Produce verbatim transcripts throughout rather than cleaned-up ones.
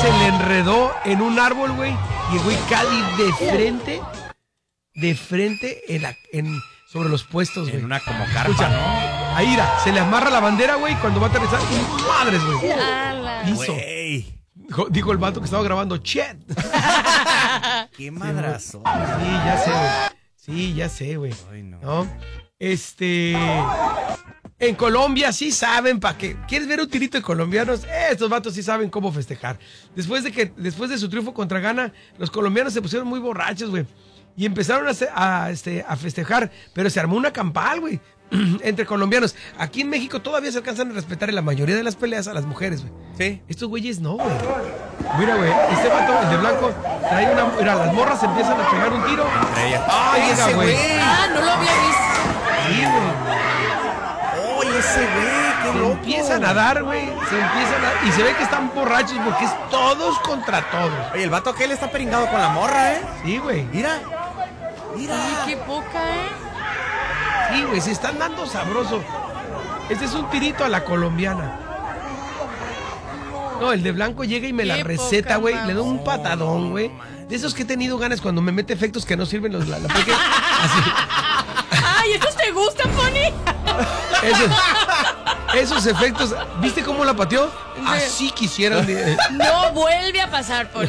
se le enredó en un árbol, güey, y el güey cae de frente, de frente en la, en, sobre los puestos, güey. En una como carpa, Escucha, ¿no? Ahí, mira, se le amarra la bandera, güey, cuando va a aterrizar. ¡Y madres, güey! Hizo. Güey. Dijo, dijo el vato que estaba grabando, ¡chet! ¡Qué madrazo! Sí, ya sé, güey. Sí, ya sé, güey. Ay, no. ¿No? Este... En Colombia sí saben para qué. ¿Quieres ver un tirito de colombianos? Eh, estos vatos sí saben cómo festejar. Después de que, después de su triunfo contra Ghana, los colombianos se pusieron muy borrachos, güey. Y empezaron a, a, este, a festejar, pero se armó una campal, güey, entre colombianos. Aquí en México todavía se alcanzan a respetar en la mayoría de las peleas a las mujeres, güey. Sí. Estos güeyes no, güey. Mira, güey, este vato, el de blanco, trae una... Mira, las morras empiezan a pegar un tiro. Entre ellas. ¡Ay, ese esa, güey! Ah, no lo había visto. Sí, güey. ¡Oye, ese güey! ¡Qué Se loco! empiezan a dar, güey. Se empiezan a... Y se ve que están borrachos porque es todos contra todos. Oye, el vato aquel está peringado con la morra, ¿eh? Sí, güey. Mira. Mira. Ay, qué poca, ¿eh? Sí, güey, se están dando sabroso. Este es un tirito a la colombiana. No, el de blanco llega y me la Qué receta, poca güey. madre. Le doy un patadón, güey. De esos que he tenido ganas cuando me mete efectos que no sirven los... La, la, porque- así. Ay, ¿estos te gustan, Pony? Esos, esos efectos, ¿viste cómo la pateó? Así quisieran. de- No vuelve a pasar, Pony.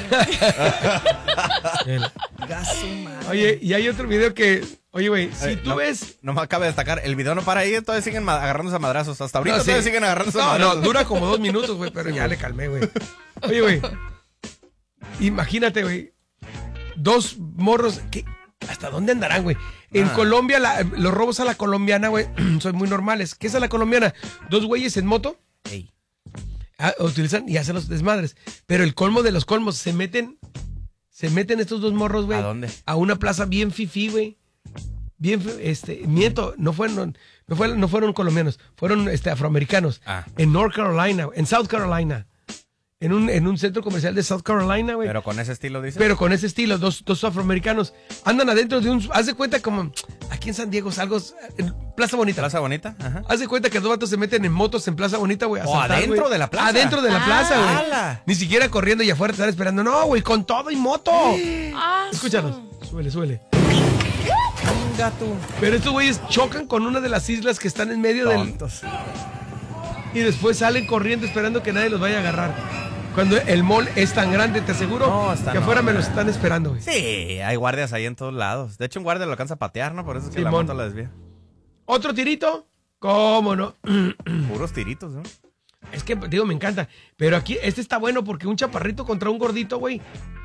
Gaso, man. Oye, y hay otro video que, oye, güey, si Eh, tú no, ves... No me acaba de destacar. El video no para ahí. Todavía siguen ma- agarrándose a madrazos. Hasta ahorita No, sí. todavía siguen agarrándose a No, no, madrazos. dura como dos minutos, güey, pero ya le calmé, güey. Oye, güey, imagínate, güey, dos morros que... ¿Hasta dónde andarán, güey? En Ah. Colombia, la- los robos a la colombiana, güey, son muy normales. ¿Qué es a la colombiana? Dos güeyes en moto Ey. ah, utilizan y hacen los desmadres. Pero el colmo de los colmos, se meten, se meten estos dos morros, güey. ¿A dónde? A una plaza bien fifí, güey. Bien, fi- este, miento, no fueron, no fueron, no fueron colombianos, fueron este, afroamericanos. Ah. En North Carolina, en South Carolina. En un, en un centro comercial de South Carolina, güey. Pero con ese estilo, dice. Pero con ese estilo, dos, dos afroamericanos andan adentro de un... Haz de cuenta como... Aquí en San Diego, algo... En Plaza Bonita. Plaza Bonita. Ajá. Haz de cuenta que dos vatos se meten en motos en Plaza Bonita, güey. a Oh, asaltar, adentro güey. de la plaza. Adentro de la Ah, plaza, güey. ala. Ni siquiera corriendo y afuera te están esperando. No, güey, con todo y moto. Ah, Escúchanos. Súbele, súbele. Un gato. Pero estos güeyes chocan con una de las islas que están en medio del... Tontos. Y después salen corriendo esperando que nadie los vaya a agarrar. Cuando el mall es tan grande, te aseguro No, está que afuera no, me los no. están esperando, güey. Sí, hay guardias ahí en todos lados. De hecho, un guardia lo alcanza a patear, ¿no? Por eso es que la Simón. moto la desvía. ¿Otro tirito? ¿Cómo no? Puros tiritos, ¿no? Es que, digo, me encanta. Pero aquí, este está bueno porque un chaparrito contra un gordito, güey.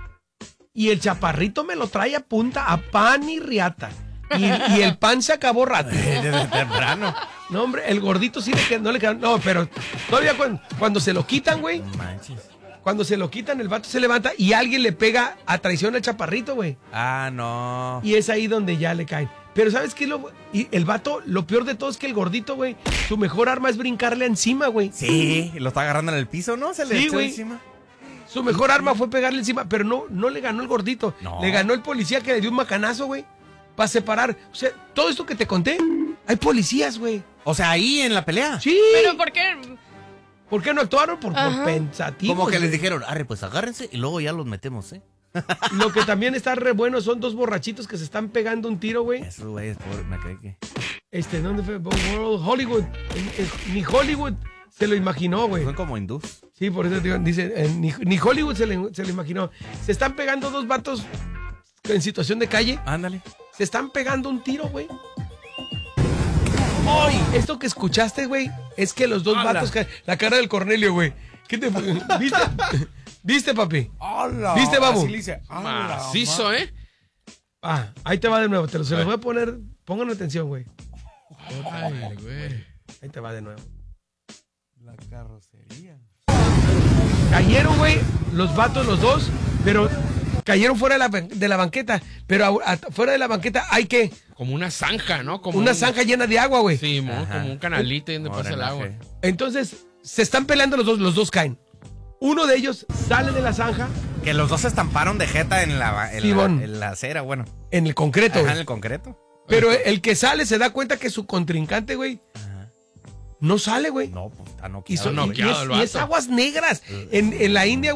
Y el chaparrito me lo trae a punta, a pan y riata. Y, y el pan se acabó rápido. Desde temprano. No, hombre, el gordito sí le queda, no le queda. No, pero todavía cuando, cuando se lo quitan, güey. No manches. Cuando se lo quitan, el vato se levanta y alguien le pega a traición al chaparrito, güey. Ah, no. Y es ahí donde ya le caen. Pero ¿sabes qué? es Lo, y el vato, lo peor de todo es que el gordito, güey, su mejor arma es brincarle encima, güey. Sí, lo está agarrando en el piso, ¿no? Se le Sí, echó güey. encima. Su mejor arma fue pegarle encima, pero no, no le ganó el gordito. No. Le ganó el policía que le dio un macanazo, güey. Para separar. O sea, todo esto que te conté, hay policías, güey. O sea, ahí en la pelea. Sí. ¿pero por qué? ¿Por qué no actuaron? Por, por Ajá. pensativos. Como que les güey. dijeron, arre, pues agárrense y luego ya los metemos, ¿eh? Lo que también está re bueno son dos borrachitos que se están pegando un tiro, güey. Esos güeyes, pobre, me creí que. Este, ¿dónde fue? World Hollywood. En- en- ni Hollywood se lo imaginó, güey. Son como hindús. Sí, por eso digo, dice, eh, ni, ni Hollywood se le, se lo imaginó. Se están pegando dos vatos en situación de calle. Ándale. Se están pegando un tiro, güey. ¡Ay! Esto que escuchaste, güey, es que los dos ¡Hala! vatos... ca- La cara del Cornelio, güey. ¿Qué te... ¿Viste? ¿Viste, papi? ¡Hala! ¿Viste, babu? Así le dice, ¡hala, Macizo, ¿eh? Ah, ahí te va de nuevo. Te lo, se los voy a poner... Pongan atención, güey. Ay, güey. Ahí te va de nuevo. La carrocería. Cayeron, güey, los vatos, los dos, pero cayeron fuera de la, ban- de la banqueta. Pero a- a- fuera de la banqueta hay que... Como una zanja, ¿no? Como Una un- zanja llena de agua, güey. Sí, mo- Ajá. como un canalito ahí donde Como pasa el agua. drenaje. Entonces, se están peleando los dos, los dos caen. Uno de ellos sale de la zanja Que los dos se estamparon de jeta en la, en Simón. la, en la acera, bueno. en el concreto, Ajá, güey. en el concreto. Pero el que sale se da cuenta que su contrincante, güey, Ajá. no sale, güey. No, pues está Y, noqueado. son- y- y noqueado es, el y es vato. aguas negras. En, en la India,